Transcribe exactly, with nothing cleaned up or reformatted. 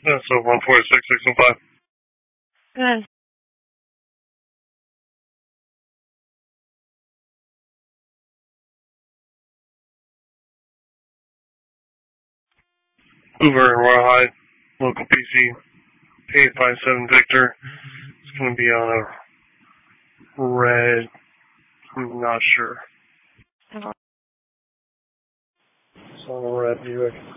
Yeah, so one four six six one five. Good. Hoover and Royal High, local P C, eight five seven Victor. It's going to be on a red. I'm not sure. It's on a red Buick.